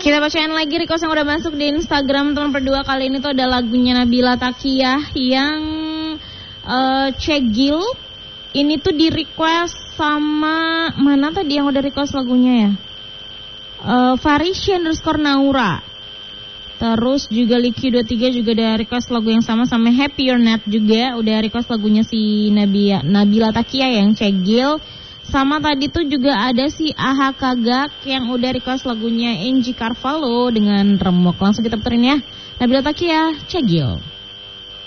Kita bacain lagi request yang udah masuk di Instagram teman berdua. Kali ini tuh ada lagunya Nabila Takiyah yang Cegil. Ini tuh di request sama mana tadi yang udah request lagunya ya? Farisya_Naura. Terus juga Liki23 juga ada request lagu yang sama Happy or Not juga udah request lagunya si Nabila Takiyah yang Cegil. Sama tadi tuh juga ada si Aha Kagak yang udah request lagunya Angie Carvalho dengan Remuk. Langsung kita puterin ya, Nabila Takiyah, Cegil.